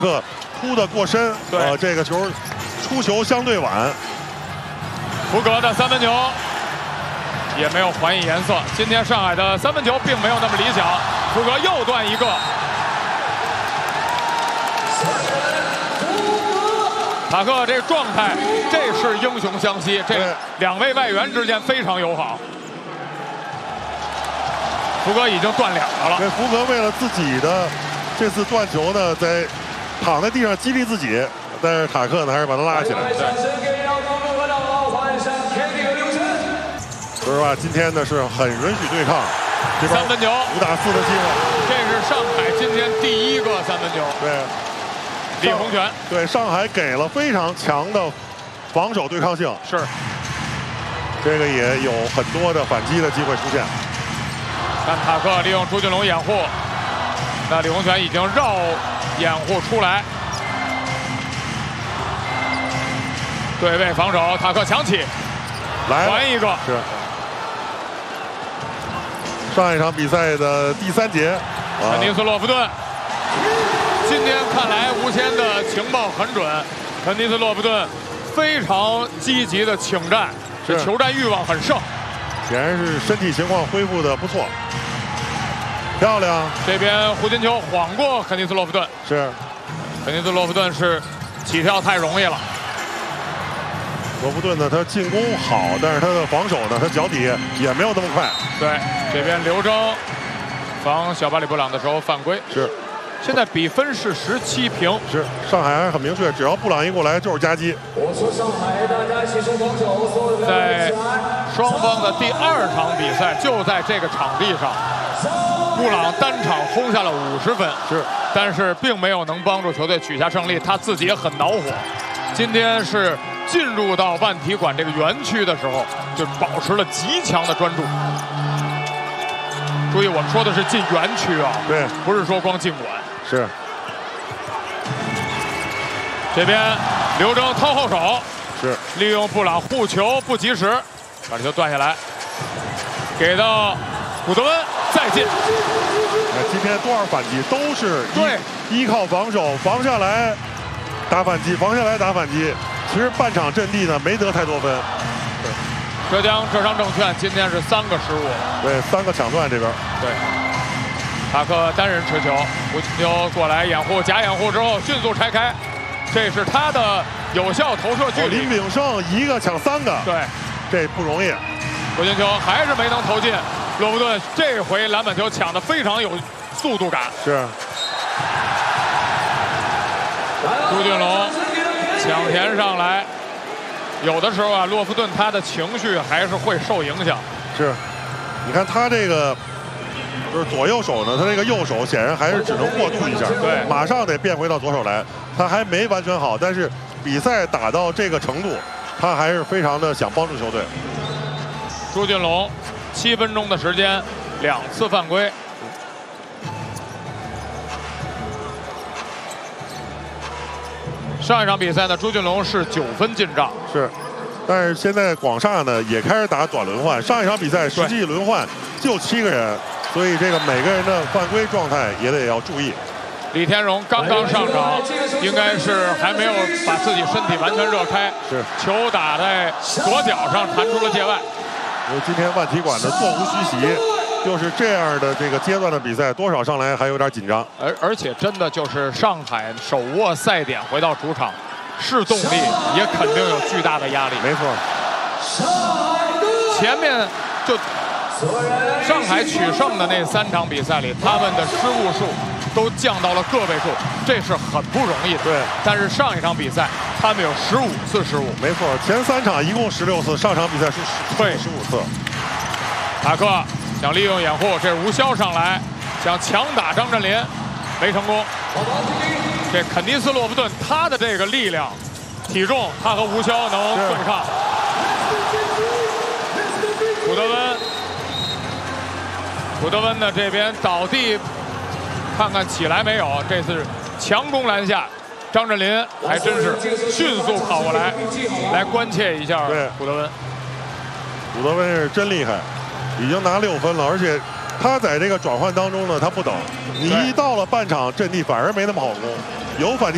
突的过深，这个球出球相对晚。 福格的三分球也没有还以颜色。今天上海的三分球并没有那么理想，福格又断一个。塔克这个状态，这是英雄相惜，这两位外援之间非常友好。福格已经断两个了。 对，福格为了自己的这次断球呢，在躺在地上激励自己，但是塔克呢还是把他拉起来。说实话，今天呢是很允许对抗， 三分球 5打4的机会。 这是上海今天第一个三分球。 对， 李洪权。 对，上海给了非常强的防守对抗性。 是。 这个也有很多的反击的机会出现。 看塔克利用朱俊龙掩护，那李洪权已经绕掩护出来，对位防守，塔克抢起，还一个。 是。上一场比赛的第3节， 肯尼斯·洛夫顿。今天看来吴谦的情报很准，肯尼斯·洛夫顿非常积极的请战，这求战欲望很盛。 显然是身体情况恢复的不错，漂亮。 这边胡金秋晃过肯尼斯·洛夫顿， 是。 肯尼斯·洛夫顿是起跳太容易了。 罗夫顿呢，他进攻好，但是他的防守呢，他脚底也没有那么快。 对，这边刘铮防小巴里布朗的时候犯规。 是。 现在比分是17平。 是。上海很明确，只要布朗一过来就是夹击。 在双方的第2场比赛就在这个场地上，布朗单场轰下了50分。 是。 但是并没有能帮助球队取下胜利，他自己也很恼火。今天是进入到万体馆这个园区的时候，就保持了极强的专注。注意，我们说的是进园区啊， 对， 不是说光进馆。 是。 这边刘铮掏后手， 是利用布朗护球不及时，把这球断下来，给到古德温再进。 今天多少反击都是依靠防守，防下来打反击，防下来打反击。其实半场阵地呢没得太多分。 浙江浙商证券今天是3个失误， 对，3个抢断这边。 对，塔克单人持球，胡金秋过来掩护，假掩护之后迅速拆开，这是他的有效投射距离。 林炳胜1个抢3个， 对， 这不容易。 胡金秋还是没能投进，罗夫顿这回篮板球抢得非常有速度感。 是。 朱俊龙抢田上来。有的时候啊，洛夫顿他的情绪还是会受影响。 是，你看他这个就是左右手呢，他这个右手显然还是只能过渡一下， 对， 马上得变回到左手来，他还没完全好。但是比赛打到这个程度，他还是非常的想帮助球队。 朱俊龙7分钟的时间，2次犯规。上一场比赛呢，朱俊龙是9分进账。 是，但是现在广厦呢也开始打短轮换。上一场比赛实际轮换就7个人，所以这个每个人的犯规状态也得要注意。 李天荣刚刚上场，应该是还没有把自己身体完全热开。 是， 球打在左脚上弹出了界外。 因为今天万体馆的座无虚席。就是这样的这个阶段的比赛，多少上来还有点紧张。 而且真的就是上海手握赛点回到主场，是动力也肯定有巨大的压力。 没错。 前面就上海取胜的那3场比赛里，他们的失误数都降到了个位数，这是很不容易的。 对。 但是上一场比赛他们有15次失误。 没错，前3场一共16次，上场比赛是15次。 塔克想利用掩护，这是吴骁上来想强打张镇麟，没成功。这肯尼斯·洛夫顿他的这个力量、体重，他和吴骁能对抗。古德温呢这边倒地，看看起来没有，这次强攻篮下，张镇麟还真是迅速跑过来，来关切一下古德温。 古德温是真厉害。已经拿6分了，而且他在这个转换当中呢，他不等，你一到了半场阵地反而没那么好攻，有反击。